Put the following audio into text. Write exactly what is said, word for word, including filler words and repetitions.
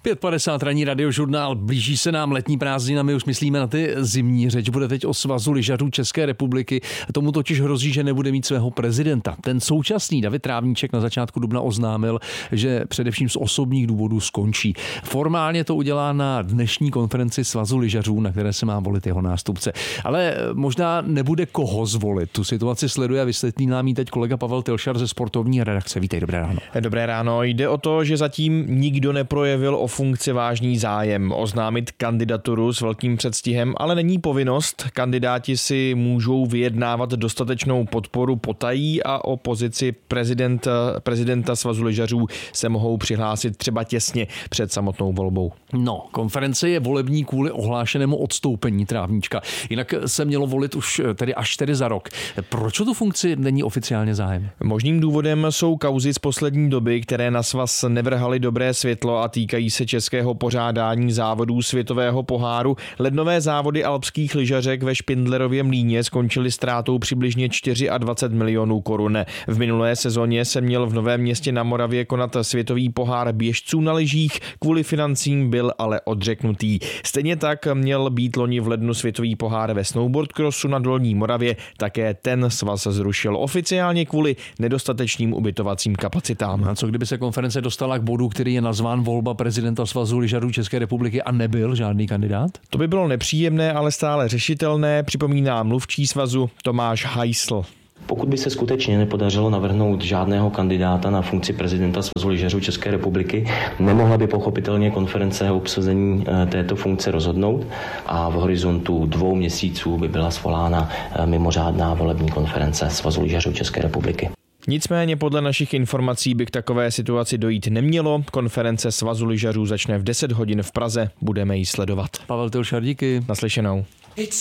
pět padesát ranní radiožurnál, blíží se nám letní prázdnina, my už myslíme na ty zimní. Řeč bude teď o Svazu lyžařů České republiky. Tomu totiž hrozí, že nebude mít svého prezidenta. Ten současný David Trávníček na začátku dubna oznámil, že především z osobních důvodů skončí. Formálně to udělá na dnešní konferenci Svazu lyžařů, na které se má volit jeho nástupce. Ale možná nebude koho zvolit. Tu situaci sleduje a vysvětlí nám jí teď kolega Pavel Tilšar ze sportovní redakce. Vítej, dobré ráno. Dobré ráno. Jde o to, že zatím nikdo neprojevil o funkci vážný zájem oznámit kandidaturu s velkým předstihem, ale není povinnost. Kandidáti si můžou vyjednávat dostatečnou podporu potají a o pozici prezidenta, prezidenta Svazu lyžařů se mohou přihlásit třeba těsně před samotnou volbou. No, konference je volební kvůli ohlášenému odstoupení Trávníčka. Jinak se mělo volit už tedy až tedy za rok. Proč o tu funkci není oficiálně zájem? Možným důvodem jsou kauzy z poslední doby, které na svaz nevrhaly dobré světlo a týkají se českého pořádání závodů světového poháru. Lednové závody alpských lyžařek ve Špindlerově Mlýně skončily ztrátou přibližně dvacet čtyři milionů korun. V minulé sezóně se měl v Novém Městě na Moravě konat světový pohár běžců na lyžích, kvůli financím byl ale odřeknutý. Stejně tak měl být loni v lednu světový pohár ve snowboardcrossu na Dolní Moravě, také ten svaz zrušil oficiálně kvůli nedostatečným ubytovacím kapacitám. A co kdyby se konference dostala k bodu, který je nazván volba prezidenta Svazu lyžařů České republiky a nebyl žádný kandidát? To by bylo nepříjemné, ale stále řešitelné, připomíná mluvčí svazu Tomáš Heisl. Pokud by se skutečně nepodařilo navrhnout žádného kandidáta na funkci prezidenta Svazu lyžařů České republiky, nemohla by pochopitelně konference o obsazení této funkce rozhodnout a v horizontu dvou měsíců by byla svolána mimořádná volební konference Svazu lyžařů České republiky. Nicméně podle našich informací by k takové situaci dojít nemělo. Konference Svazu lyžařů začne v deset hodin v Praze, budeme ji sledovat. Pavel Tilšar, díky. Naslyšenou.